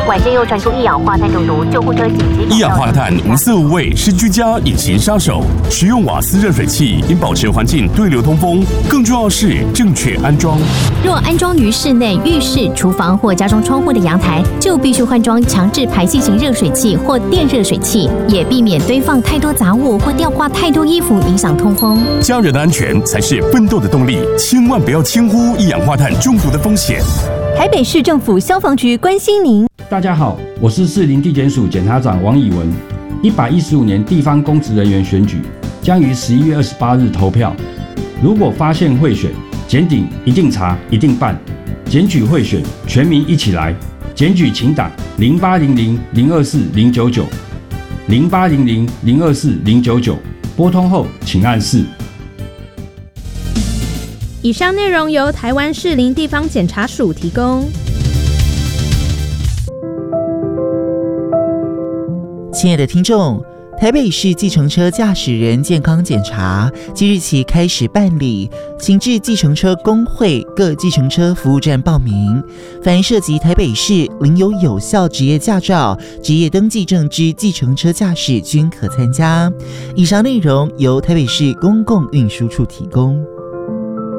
外界又传出一氧化碳中毒，救护车紧急。 一氧化碳无色无味，是居家隐形杀手。使用瓦斯热水器应保持环境对流通风，更重要是正确安装。 若安装于室内、浴室、厨房或家中窗户的阳台，就必须换装强制排气型热水器或电热水器，也避免堆放太多杂物或吊挂太多衣服，影响通风。 家人的安全才是奋斗的动力，千万不要轻忽一氧化碳中毒的风险。 台北市政府消防局关心您。 大家好，我是士林地检署检察长王以文。115年地方公职人员选举将于11月28日投票。如果发现贿选，检警一定查，一定办。检举贿选，全民一起来。检举请打0800-024-099 0800-024-099，拨通后请按4。 以上内容由台湾士林地方检察署提供。 亲爱的听众，台北市计程车驾驶人健康检查即日起开始办理，请至计程车工会各计程车服务站报名。凡涉及台北市领有有效职业驾照、职业登记证之计程车驾驶均可参加。以上内容由台北市公共运输处提供。